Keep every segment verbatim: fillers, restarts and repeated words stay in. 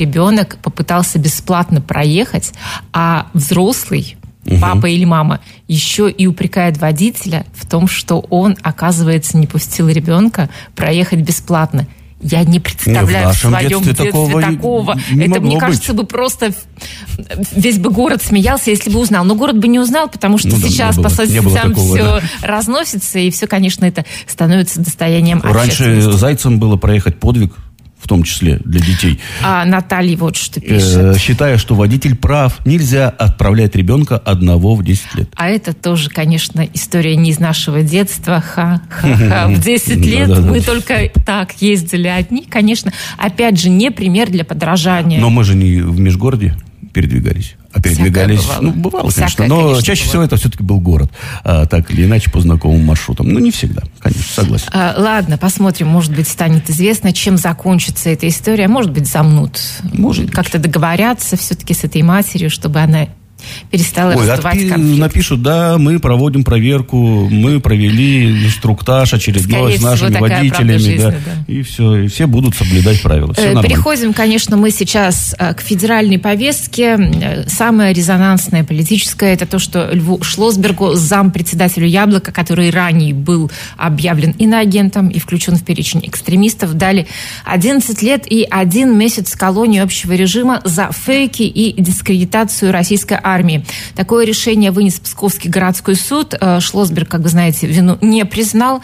ребенок попытался бесплатно проехать, а взрослый, угу. папа или мама, еще и упрекает водителя в том, что он, оказывается, не пустил ребенка проехать бесплатно. Я не представляю не, в, в своем детстве, детстве такого. такого. Не Это, мне кажется, быть. бы просто весь бы город смеялся, если бы узнал. Но город бы не узнал, потому что ну, сейчас да, по соцсетям все да. разносится, и все, конечно, это становится достоянием общественности. Раньше зайцем было проехать подвиг, в том числе для детей. А Наталья вот что пишет. Считая, что водитель прав, нельзя отправлять ребенка одного в десять лет. А это тоже, конечно, история не из нашего детства. Ха-ха-ха. В десять лет мы только так ездили одни. Конечно, опять же, не пример для подражания. Но мы же не в межгороде передвигались. А передвигались, бывало. ну, бывало, Всякое, конечно, но конечно, чаще бывало. всего это все-таки был город, а, так или иначе, по знакомым маршрутам. Ну, не всегда, конечно, согласен. А, ладно, посмотрим, может быть, станет известно, чем закончится эта история. Может быть, замнут. Может как-то быть. договорятся все-таки с этой матерью, чтобы она перестала Ой, раздувать отпи- конфликт. Напишут, да, мы проводим проверку, мы провели инструктаж очередной Скорее с нашими всего, водителями, жизни, да, да. и все, и все будут соблюдать правила. Все нормально. Переходим, конечно, мы сейчас к федеральной повестке. Самое резонансное политическое — это то, что Льву Шлосбергу, зампредседателю «Яблока», который ранее был объявлен иноагентом и включен в перечень экстремистов, дали одиннадцать лет и один месяц колонии общего режима за фейки и дискредитацию российской армии. армии. Такое решение вынес Псковский городской суд. Шлосберг, как вы знаете, вину не признал.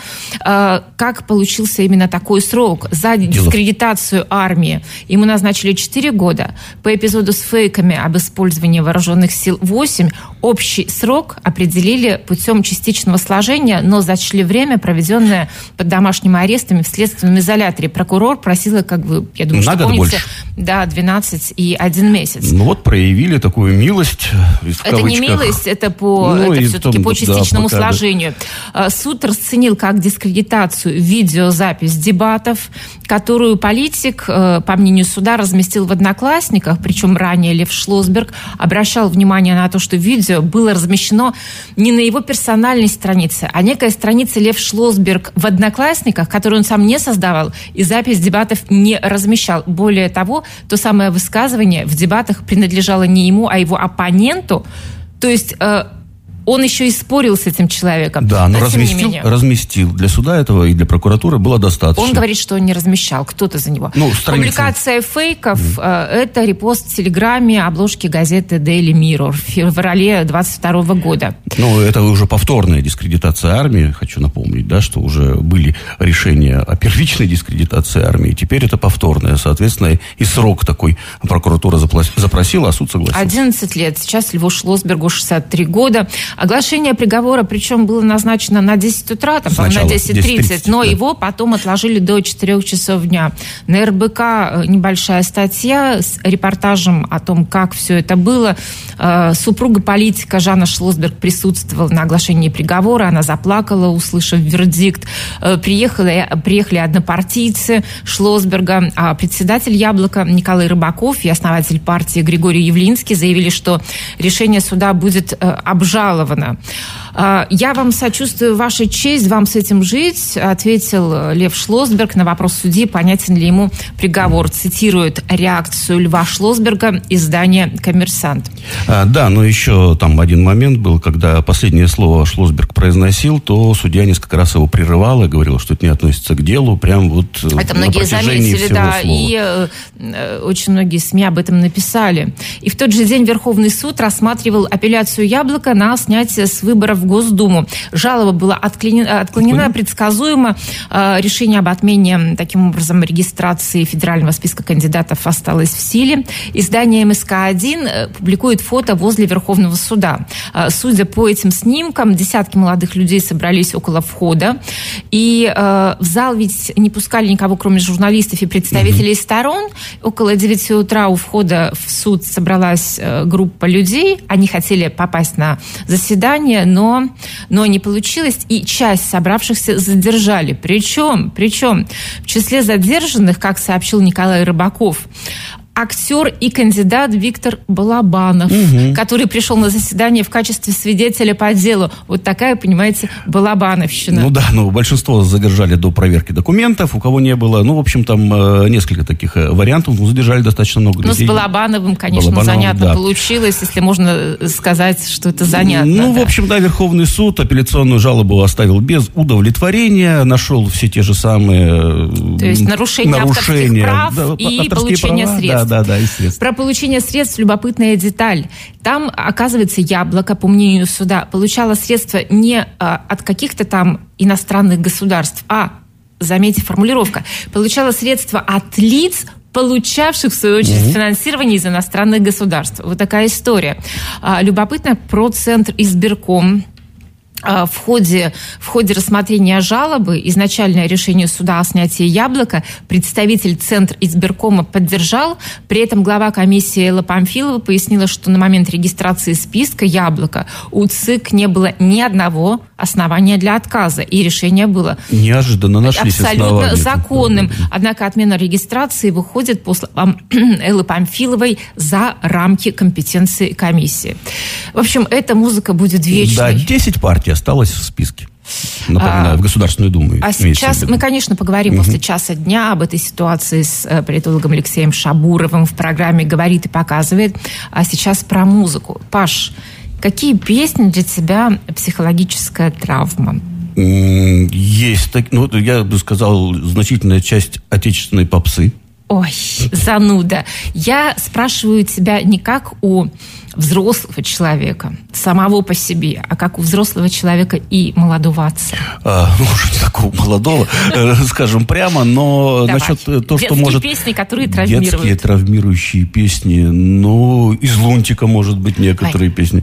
Как получился именно такой срок? За дискредитацию армии ему назначили четыре года. По эпизоду с фейками об использовании вооруженных сил восемь. Общий срок определили путем частичного сложения, но зачли время, проведенное под домашним арестом в следственном изоляторе. Прокурор просила, как вы, я думаю, На что год помните, больше. Да, двенадцать и один месяц. Ну вот проявили такую милость. Это не милость, это, по, ну, это все-таки том, по частичному да, сложению. Да. Суд расценил как дискредитацию видеозапись дебатов, которую политик, по мнению суда, разместил в Одноклассниках, причем ранее Лев Шлосберг обращал внимание на то, что видео было размещено не на его персональной странице, а некая страница Лев Шлосберг в Одноклассниках, которую он сам не создавал, и запись дебатов не размещал. Более того, то самое высказывание в дебатах принадлежало не ему, а его оппоненту. То есть э, он еще и спорил с этим человеком. Да, но, но разместил, менее, разместил. Для суда этого и для прокуратуры было достаточно. Он говорит, что он не размещал, кто-то за него. Ну, страница... Публикация фейков mm. э, – это репост в Телеграме обложки газеты Daily Mirror в феврале двадцать второго года. Ну, это уже повторная дискредитация армии, хочу напомнить, да, что уже были решения о первичной дискредитации армии, теперь это повторная, соответственно, и срок такой прокуратура запросила, а суд согласился. одиннадцать лет. Сейчас Льву Шлосбергу шестьдесят три года. Оглашение приговора, причем было назначено на десять утра, там, на десять тридцать, но да. его потом отложили до четырех часов дня. На эр бэ ка небольшая статья с репортажем о том, как все это было. Супруга политика Жанна Шлосберг присутствовала на оглашении приговора, она заплакала, услышав вердикт. Приехали, приехали однопартийцы Шлосберга, а председатель «Яблока» Николай Рыбаков и основатель партии Григорий Явлинский заявили, что решение суда будет обжаловано. «Я вам сочувствую, Ваша честь, вам с этим жить», ответил Лев Шлосберг на вопрос судьи, понятен ли ему приговор. Цитирует реакцию Льва Шлосберга издание «Коммерсант». А, да, но еще там один момент был, когда последнее слово Шлосберг произносил, то судья несколько раз его прерывал и говорил, что это не относится к делу, прям вот это на многие заметили, да, слова. и э, очень многие СМИ об этом написали. И в тот же день Верховный суд рассматривал апелляцию «Яблока» на снятие с выборов в Госдуму. Жалоба была отклонена, отклонена предсказуемо. Решение об отмене, таким образом, регистрации федерального списка кандидатов осталось в силе. Издание эм эс ка один публикует фото возле Верховного суда. Судя по этим снимкам, десятки молодых людей собрались около входа. И в зал ведь не пускали никого, кроме журналистов и представителей угу. сторон. Около девяти утра у входа в суд собралась группа людей. Они хотели попасть на заседание, но, но не получилось, и часть собравшихся задержали. Причем, причем в числе задержанных, как сообщил Николай Рыбаков, актер и кандидат Виктор Балабанов, угу. который пришел на заседание в качестве свидетеля по делу. Вот такая, понимаете, балабановщина. Ну да, ну большинство задержали до проверки документов, у кого не было. Ну, в общем, там э, несколько таких вариантов, ну, задержали достаточно много людей. Ну, с Балабановым, конечно, Балабановым, занятно да. получилось, если можно сказать, что это занятно. Ну, да. в общем, да, Верховный суд апелляционную жалобу оставил без удовлетворения, нашел все те же самые... То есть нарушение, нарушения авторских прав да, и получение права, средств. Да, да, да, и средств. Про получение средств любопытная деталь. Там, оказывается, Яблоко, по мнению суда, получало средства не а, от каких-то там иностранных государств, а, заметьте, формулировка, получало средства от лиц, получавших, в свою очередь, угу. финансирование из иностранных государств. Вот такая история. А, любопытно про Центр избирком. В ходе, в ходе рассмотрения жалобы изначальное решение суда о снятии Яблока представитель Центр избиркома поддержал. При этом глава комиссии Элла Памфилова пояснила, что на момент регистрации списка Яблока у ЦИК не было ни одного основания для отказа. И решение было неожиданно нашлись абсолютно законным. Однако отмена регистрации выходит, по словам Эллы Памфиловой, за рамки компетенции комиссии. В общем, эта музыка будет вечной. Да, десять партий осталось в списке. Напоминаю, а, в Государственную Думу. А сейчас мы, конечно, поговорим угу. после часа дня об этой ситуации с политологом Алексеем Шабуровым в программе «Говорит и показывает». А сейчас про музыку. Паш, какие песни для тебя психологическая травма? Есть, ну, я бы сказал, значительная часть отечественной попсы. Ой, зануда. Я спрашиваю тебя не как у взрослого человека, самого по себе, а как у взрослого человека и молодого отца. А, ну, уже не такого молодого, скажем прямо, но Давай. насчет то, детские что может... песни, которые травмируют. Детские травмирующие песни, ну, из Лунтика, может быть, некоторые Ай. песни.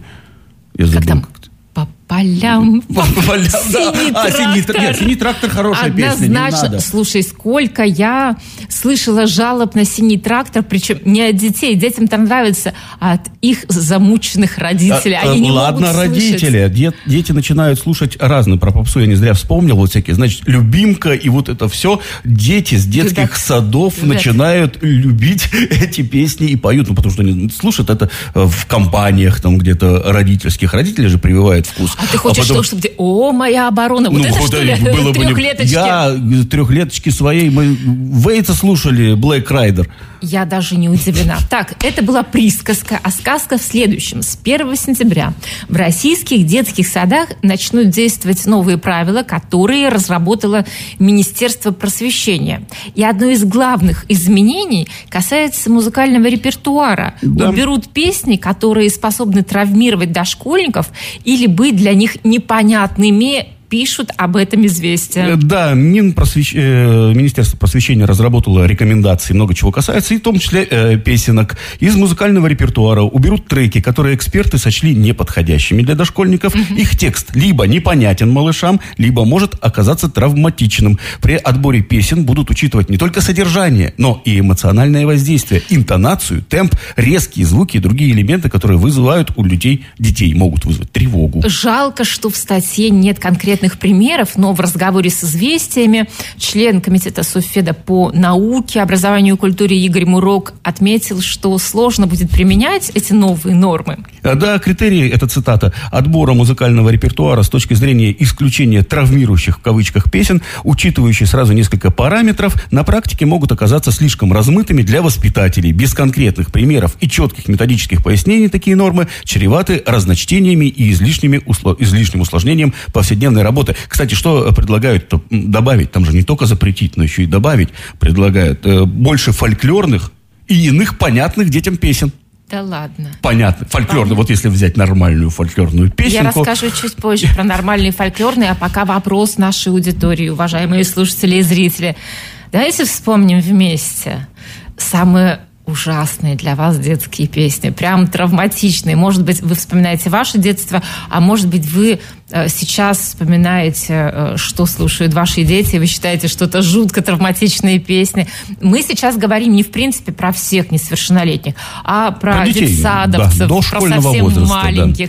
Я забыл. Как там? По полям. По полям, да. Синий а, трактор. Синий, нет, «Синий трактор» хорошая Однозначно. песня, не надо. Слушай, сколько я слышала жалоб на «Синий трактор», причем не от детей, детям там нравится, а от их замученных родителей. А, Они не ладно, могут родители. Дет, дети начинают слушать разные. Про попсу я не зря вспомнил. Вот всякие, значит, «Любимка» и вот это все. Дети с детских да. садов да. начинают любить эти песни и поют. Ну, потому что они слушают это в компаниях там где-то родительских. Родители же прививают вкус. А ты хочешь, а потом... что, чтобы... О, моя оборона. Вот ну, это, что ли, было трехлеточки? Я трехлеточки своей... Мы Вейца слушали, Black Rider. Я даже не удивлена. Так, это была присказка, а сказка в следующем. С первого сентября в российских детских садах начнут действовать новые правила, которые разработало Министерство просвещения. И одно из главных изменений касается музыкального репертуара. Да. Уберут песни, которые способны травмировать дошкольников или быть для них непонятными, пишут об этом «Известия». Да, Минпросвещ... Министерство просвещения разработало рекомендации, много чего касается, и в том числе э, песенок. Из музыкального репертуара уберут треки, которые эксперты сочли неподходящими для дошкольников. Mm-hmm. Их текст либо непонятен малышам, либо может оказаться травматичным. При отборе песен будут учитывать не только содержание, но и эмоциональное воздействие, интонацию, темп, резкие звуки и другие элементы, которые вызывают у людей, детей, могут вызвать тревогу. Жалко, что в статье нет конкретных примеров, но в разговоре с «Известиями» член комитета Совфеда по науке, образованию и культуре Игорь Мурок отметил, что сложно будет применять эти новые нормы. Да, критерии, это цитата, отбора музыкального репертуара с точки зрения исключения травмирующих в кавычках песен, учитывающие сразу несколько параметров, на практике могут оказаться слишком размытыми для воспитателей. Без конкретных примеров и четких методических пояснений такие нормы чреваты разночтениями и излишними усло... излишним усложнением повседневной работы. Кстати, что предлагают добавить? Там же не только запретить, но еще и добавить предлагают больше фольклорных и иных понятных детям песен. Да ладно. Понятно. Фольклорный. Вот если взять нормальную фольклорную песенку. Я расскажу чуть позже про нормальные фольклорные, а пока вопрос нашей аудитории, уважаемые слушатели и зрители. Давайте вспомним вместе самые ужасные для вас детские песни, прям травматичные. Может быть, вы вспоминаете ваше детство, а может быть, вы сейчас вспоминаете, что слушают ваши дети, и вы считаете, что это жутко травматичные песни. Мы сейчас говорим не в принципе про всех несовершеннолетних, а про, про детей, детсадовцев, да, про совсем возраста, маленьких. Да.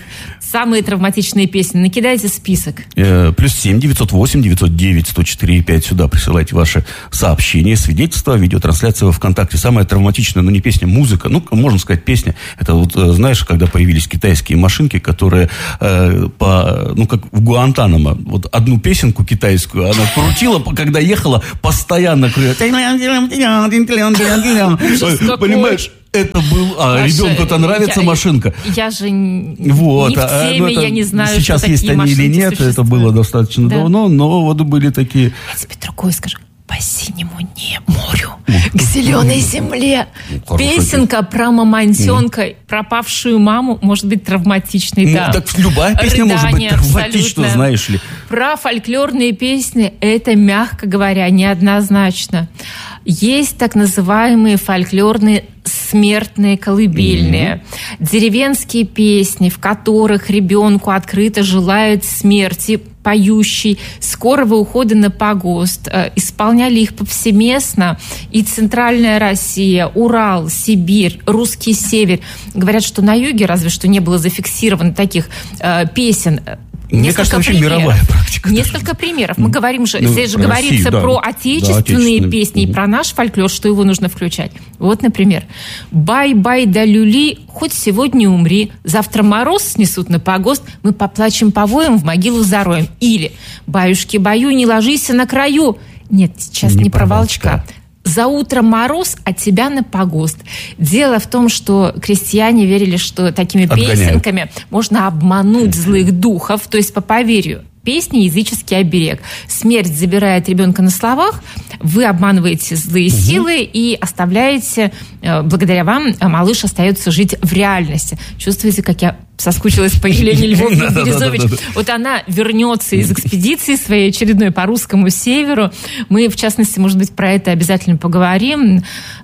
самые травматичные песни. Накидайте список. Э, плюс семь девятьсот восемь девятьсот девять сто четыре пять. Сюда присылайте ваши сообщения, свидетельства, видеотрансляция во ВКонтакте. Самая травматичная, ну не песня, музыка. Ну, можно сказать, песня. Это вот, знаешь, когда появились китайские машинки, которые э, по, ну, как в Гуантанамо. Вот одну песенку китайскую она крутила, когда ехала, постоянно крутила. Понимаешь? Это был... А, Маша, ребенку-то нравится я, машинка. Я же вот, не в теме, а, я не знаю, сейчас что есть они или нет, существуют. Это было достаточно да. давно, но вот были такие... Я тебе другое скажу. По синему не морю, к зеленой земле. Ну, песенка про мамонтенка, mm. пропавшую маму, может быть травматичной. Ну, да. Так любая песня Рыдание, может быть травматична, знаешь ли. Про фольклорные песни это, мягко говоря, неоднозначно. Есть так называемые фольклорные смертные колыбельные. Mm-hmm. Деревенские песни, в которых ребенку открыто желают смерти, поющий, скорого ухода на погост. Исполняли их повсеместно и Центральная Россия, Урал, Сибирь, Русский Север. Говорят, что на юге разве что не было зафиксировано таких э, песен. Мне кажется, вообще мировая практика. Несколько даже. примеров. Мы говорим же, ну, здесь же про говорится Россию, да. про отечественные, да, отечественные песни и про наш фольклор, что его нужно включать. Вот, например, «Бай-бай да люли, хоть сегодня умри, завтра мороз снесут на погост, мы поплачем повоем, в могилу зароем». Или «Баюшки-баю, не ложись на краю». Нет, сейчас не, не про волчка. волчка. «За утро мороз, а тебя на погост». Дело в том, что крестьяне верили, что такими Отгоняют. песенками можно обмануть злых духов, то есть по поверью. Песня – языческий оберег. Смерть забирает ребенка на словах, вы обманываете злые угу. силы и оставляете, благодаря вам малыш остается жить в реальности. Чувствуете, как я соскучилась по Елене Львовне Березович. Вот она вернется из экспедиции своей очередной по русскому северу. Мы, в частности, может быть, про это обязательно поговорим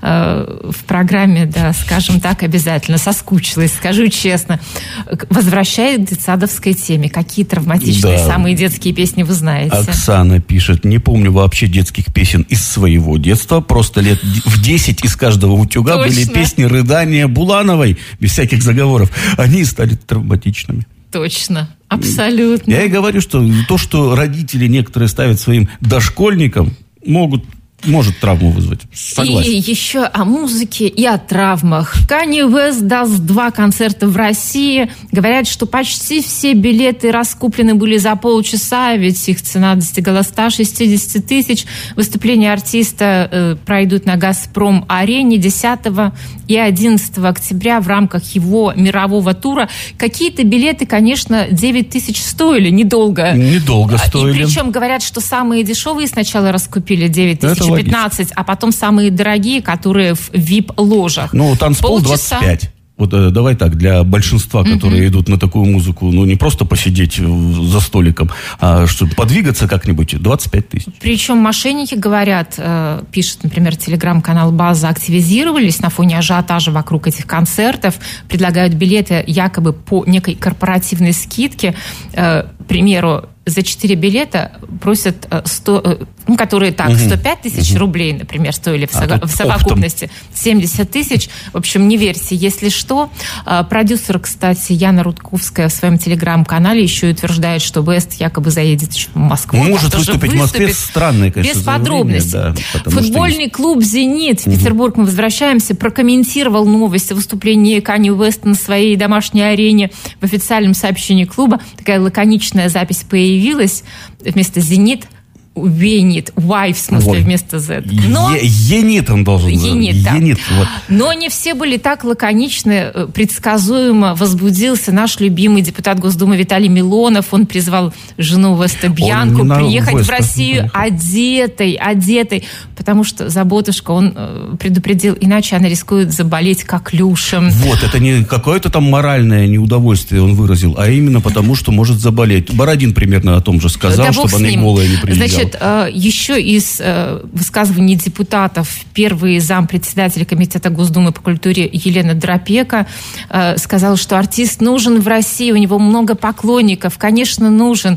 в программе, да, скажем так, обязательно. Соскучилась, скажу честно. Возвращаясь к детсадовской теме. Какие травматичные да. самые детские песни вы знаете? Оксана пишет: не помню вообще детских песен из своего детства. Просто лет в десять из каждого утюга Точно. были песни рыдания Булановой, без всяких заговоров. Они стали травматичными. Точно, абсолютно. Я и говорю, что то, что родители некоторые ставят своим дошкольникам, могут... может травму вызвать. Согласен. И еще о музыке и о травмах. Канье Уэст даст два концерта в России. Говорят, что почти все билеты раскуплены были за полчаса, ведь их цена достигала ста шестидесяти тысяч. Выступления артиста э, пройдут на «Газпром-арене» десятого и одиннадцатого октября в рамках его мирового тура. Какие-то билеты, конечно, девять тысяч стоили, недолго. Недолго стоили. И причем говорят, что самые дешевые сначала раскупили девять тысяч пятнадцать, а потом самые дорогие, которые в ви ай пи-ложах. Ну, танцпол двадцать пять. Вот э, давай так, для большинства, которые mm-hmm. идут на такую музыку, ну, не просто посидеть за столиком, а чтобы подвигаться как-нибудь, двадцать пять тысяч. Причем мошенники говорят, э, пишет, например, телеграм-канал «База», активизировались на фоне ажиотажа вокруг этих концертов, предлагают билеты якобы по некой корпоративной скидке. Э, к примеру, за четыре билета просят сто, ну, которые так, сто пять тысяч рублей, например, стоили в, а в совокупности. Оптом. семьдесят тысяч. В общем, не верьте, если что. Продюсер, кстати, Яна Рудковская в своем телеграм-канале еще и утверждает, что Вест якобы заедет в Москву. Может выступить в Москве. Странные, конечно, без подробностей. Да, Футбольный есть... клуб «Зенит» в угу. Петербург, мы возвращаемся, прокомментировал новость о выступлении Канье Уэста на своей домашней арене. В официальном сообщении клуба такая лаконичная запись появилась. Вместо «Зенит» Венит, Y в смысле Ой. вместо Z. Но... Е- Енит он должен быть. Енит, да. Енит, вот. Но не все были так лаконичны. Предсказуемо возбудился наш любимый депутат Госдумы Виталий Милонов. Он призвал жену Веста Бьянку приехать Веста. в Россию одетой, одетой. Потому что заботушка, он предупредил, иначе она рискует заболеть коклюшем. Вот, это не какое-то там моральное неудовольствие он выразил, а именно потому, что может заболеть. Бородин примерно о том же сказал, да чтобы она голая не приезжала. Значит, Значит, еще из высказываний депутатов первый зампредседателя Комитета Госдумы по культуре Елена Дропека сказала, что артист нужен в России, у него много поклонников, конечно, нужен.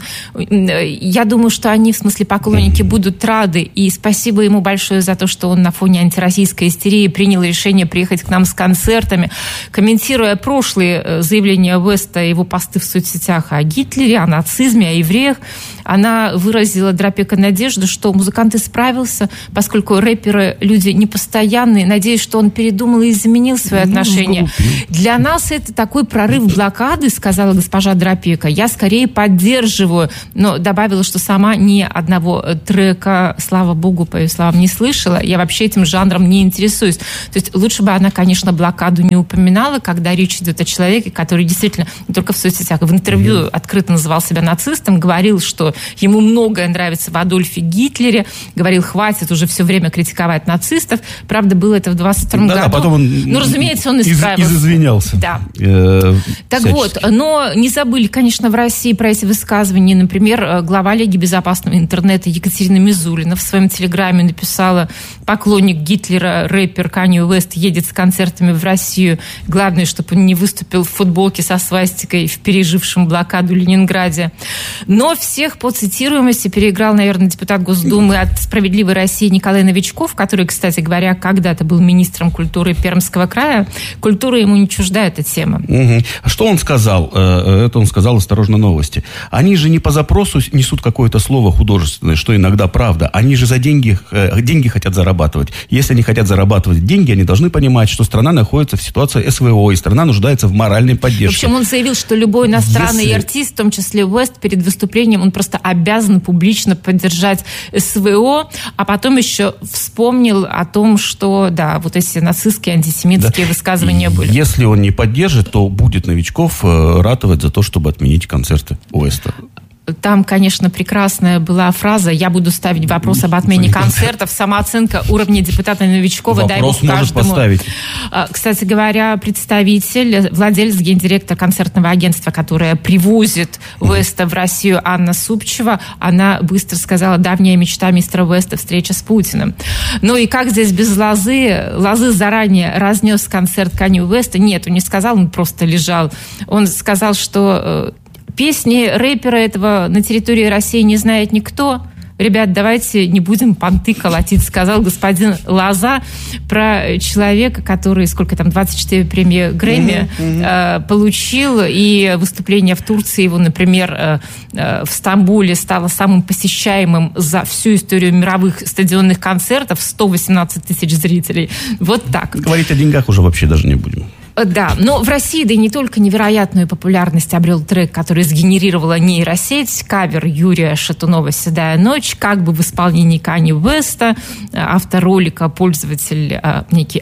Я думаю, что они, в смысле поклонники, будут рады, и спасибо ему большое за то, что он на фоне антироссийской истерии принял решение приехать к нам с концертами. Комментируя прошлые заявления Уэста и его посты в соцсетях о Гитлере, о нацизме, о евреях, она выразила Дропека надежду, что музыкант исправился, поскольку рэперы люди непостоянные. Надеюсь, что он передумал и изменил свои отношения. Для нас это такой прорыв блокады, сказала госпожа Дропека. Я скорее поддерживаю, но добавила, что сама ни одного трека, слава богу, по ее словам, не слышала. Я вообще этим жанром не интересуюсь. То есть лучше бы она, конечно, блокаду не упоминала, когда речь идет о человеке, который действительно не только в соцсетях, в интервью mm-hmm. открыто называл себя нацистом, говорил, что ему многое нравится в Адольфе Гитлере, говорил, хватит уже все время критиковать нацистов. Правда, было это в двадцать втором да, году. А потом он, ну, разумеется, он исправился. Из, извинялся. Да. Э, так всячески. Вот, но не забыли, конечно, в России про эти высказывания. Например, глава Лиги безопасного интернета Екатерина Мизулина в своем телеграме написала: поклонник Гитлера, рэпер Канье Уэст едет с концертами в Россию. Главное, чтобы он не выступил в футболке со свастикой в пережившем блокаду Ленинграде. Но всех по цитируемости переиграл, наверное, депутат Госдумы от «Справедливой России» Николай Новичков, который, кстати говоря, когда-то был министром культуры Пермского края. Культура ему не чужда, эта тема. Угу. А что он сказал? Это он сказал «Осторожно, новости». Они же не по запросу несут какое-то слово художественное, что иногда правда. Они же за деньги, деньги хотят зарабатывать. Если они хотят зарабатывать деньги, они должны понимать, что страна находится в ситуации СВО, и страна нуждается в моральной поддержке. В общем, он заявил, что любой иностранный Если... артист, в том числе Уэст, перед выступлением, он просто обязан публично поддержать СВО, а потом еще вспомнил о том, что, да, вот эти нацистские, антисемитские да. высказывания были. Если он не поддержит, то будет Новичков ратовать за то, чтобы отменить концерты Уэста. Там, конечно, прекрасная была фраза: «Я буду ставить вопрос об отмене концертов». Самооценка уровня депутата Новичкова, дай бог каждому. Поставить. Кстати говоря, представитель, владелец, гендиректор концертного агентства, которое привозит Уэста в Россию, Анна Супчева, она быстро сказала: давняя мечта мистера Уэста — встреча с Путиным. Ну и как здесь без Лозы? Лозы заранее разнес концерт Канье Уэста. Нет, он не сказал, он просто лежал. Он сказал, что песни рэпера этого на территории России не знает никто. Ребят, давайте не будем понты колотить, сказал господин Лоза про человека, который, сколько там, двадцать четыре премии Грэмми mm-hmm. э, получил, и выступление в Турции его, например, э, э, в Стамбуле стало самым посещаемым за всю историю мировых стадионных концертов, сто восемнадцать тысяч зрителей. Вот так. Говорить о деньгах уже вообще даже не будем. Да, но в России, да и не только, невероятную популярность обрел трек, который сгенерировала нейросеть, кавер Юрия Шатунова «Седая ночь», как бы в исполнении Канье Уэста. Автор ролика — пользователь некий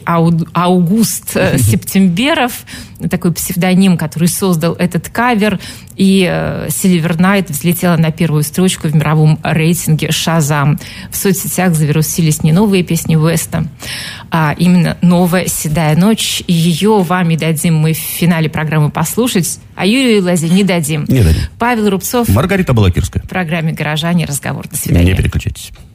Аугуст Септемберов, такой псевдоним, который создал этот кавер. И Silver Night взлетела на первую строчку в мировом рейтинге Shazam. В соцсетях завирусились не новые песни Уэста, а именно новая «Седая ночь». Ее вам и дадим мы в финале программы послушать, а Юрию Лозе не дадим. Не дадим. Павел Рубцов. Маргарита Балакирская. В программе «Горожане». Разговор. До свидания. Не переключайтесь.